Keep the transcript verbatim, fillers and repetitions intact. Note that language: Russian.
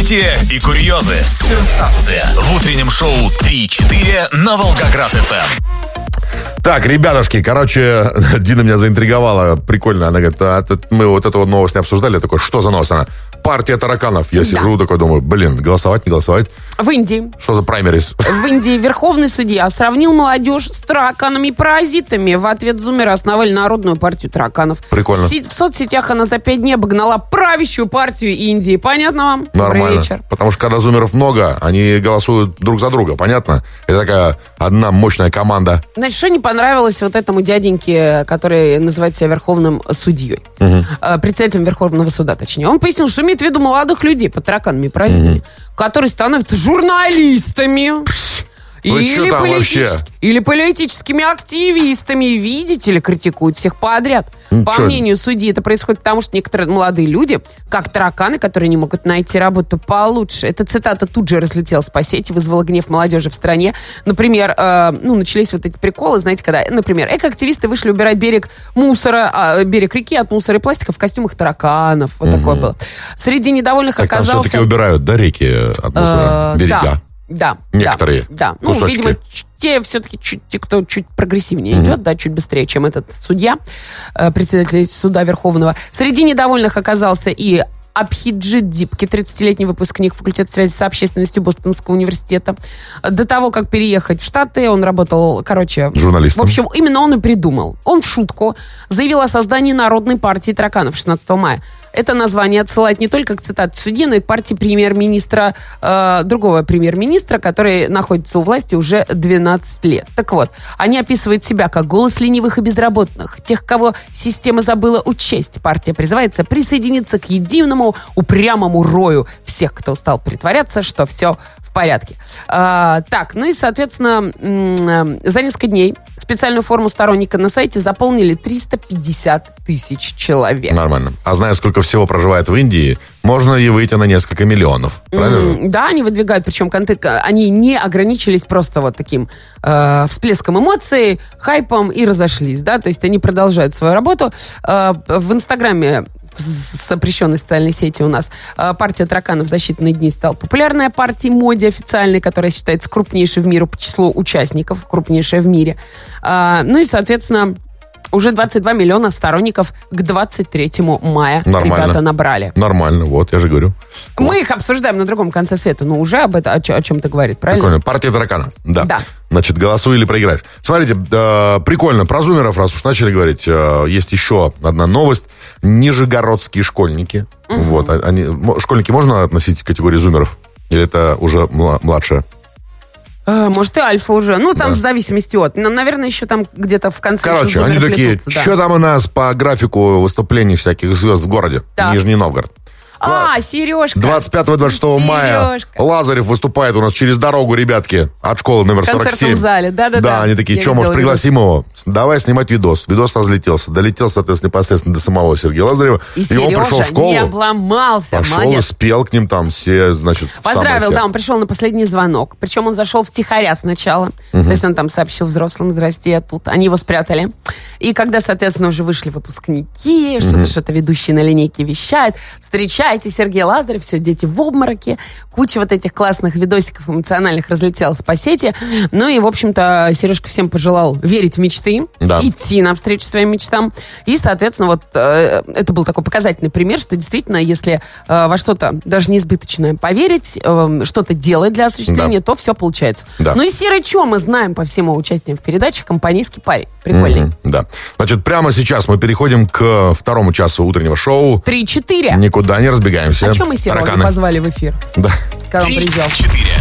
События и курьезы. Сенсация. В утреннем шоу три-четыре на Волгоград-ФМ. Так, ребятушки, короче, Дина меня заинтриговала. Прикольно. Она говорит, а тут мы вот эту вот новость не обсуждали. Я такой, что за новость? Она, партия тараканов. Я сижу Да. такой, думаю, блин, голосовать, не голосовать? В Индии. Что за праймерис? В Индии верховный судья сравнил молодежь с тараканами и паразитами. В ответ зумеры основали Народную партию тараканов. Прикольно. В, сеть- в соцсетях она за пять дней обогнала правящую партию Индии. Понятно вам? Добрый Нормально. вечер. Потому что когда зумеров много, они голосуют друг за друга, понятно? Это такая одна мощная команда. Значит, что не понравилось вот этому дяденьке, который называет себя верховным судьей, Угу. э, председателем Верховного суда, точнее. Он пояснил, что имеет в виду молодых людей под тараканами и паразитами, которые становятся журналистами. Вы чё Или, там политичес- вообще? или политическими активистами. Видите ли, критикуют всех подряд. Ну, По чё? мнению судьи, это происходит потому, что некоторые молодые люди, как тараканы, которые не могут найти работу получше. Эта цитата тут же разлетелась по сети, вызвала гнев молодежи в стране. Например, э, ну, начались вот эти приколы, знаете, когда, например, экоактивисты вышли убирать берег мусора, а, берег реки от мусора и пластика в костюмах тараканов. Вот такое было. Среди недовольных Так там оказался... все-таки убирают, да, реки от мусора, Э, берега? Да. Да. Некоторые Да. да. Ну, кусочки. видимо, ч- те все-таки чуть, те, кто чуть прогрессивнее идет, да, чуть быстрее, чем этот судья, э, председатель суда Верховного. Среди недовольных оказался и Абхиджит Дипки, тридцатилетний выпускник факультета связи с общественностью Бостонского университета. До того, как переехать в Штаты, он работал, короче... Журналистом. В общем, именно он и придумал. Он в шутку заявил о создании Народной партии тараканов шестнадцатого мая. Это название отсылает не только к цитате судьи, но и к партии премьер-министра, э, другого премьер-министра, который находится у власти уже двенадцать лет. Так вот, они описывают себя как голос ленивых и безработных, тех, кого система забыла учесть. Партия призывается присоединиться к единому упрямому рою всех, кто устал притворяться, что все в порядке. А, так, ну и, соответственно, м- за несколько дней специальную форму сторонника на сайте заполнили триста пятьдесят тысяч человек. Нормально. А зная, сколько всего проживает в Индии, можно и выйти на несколько миллионов. Правильно же? М, Да, они выдвигают, причем контент, они не ограничились просто вот таким э, всплеском эмоций, хайпом и разошлись, да, то есть они продолжают свою работу. Э, в Инстаграме, в запрещенной социальной сети у нас, э, партия тараканов в засчитанные дни стала популярной партией моди официальной, которая считается крупнейшей в мире по числу участников, крупнейшая в мире. Э, ну и, соответственно, уже двадцать два миллиона сторонников к двадцать третьему мая Нормально. ребята набрали. Нормально, вот, я же говорю. Мы их обсуждаем на другом конце света, но уже об этом, о, чё- о чем-то говорит, правильно? Прикольно. Партия тараканов. Да. Да. Значит, голосуй или проиграешь. Смотрите, э, прикольно. Про зумеров, раз уж начали говорить, э, есть еще одна новость. Нижегородские школьники. Вот, а- они, мо- школьники можно относить к категории зумеров? Или это уже мла- младшее? А, может, и альфа уже. Ну, там Да. в зависимости от. Ну, наверное, еще там где-то в конце. Короче, еще они зумеры такие, плетутся, да. что там у нас по графику выступлений всяких звезд в городе? Так. Нижний Новгород. А, Сережка. двадцать пятого двадцать шестого мая Сережка. Лазарев выступает у нас через дорогу, ребятки, от школы номер В сорок концертном семь. зале, да-да-да. Да, они такие, Я что, может, видела пригласим его? Давай снимать видос. Видос разлетелся. Долетел, соответственно, непосредственно до самого Сергея Лазарева. И, И он пришел в Сережа школу, не обломался. пошел и Молодец. спел к ним там все, значит, Поздравил, самые да, все. он пришел на последний звонок. Причем он зашел втихаря сначала. То есть он там сообщил взрослым, здрасте, я тут. Они его спрятали. И когда, соответственно, уже вышли выпускники, что-то, что-то ведущие на линейке вещают. Встречайте, Сергей Лазарев, все дети в обмороке. Куча вот этих классных видосиков эмоциональных разлетелась по сети. Ну и, в общем-то, Сережка всем пожелал верить в мечты, Да. идти навстречу своим мечтам. И, соответственно, вот э, это был такой показательный пример, что действительно, если э, во что-то даже неизбыточное поверить, э, что-то делать для осуществления, Да. то все получается. Да. Ну и Серый Чо мы знаем по всем его участиям в передачах, компанейский парень. Прикольный. Мгм, да. Значит, прямо сейчас мы переходим к второму часу утреннего шоу. Три-четыре. Никуда не разбегаемся. А чем мы Серого Тараканы. позвали в эфир, Да. когда он приезжал? Три-четыре.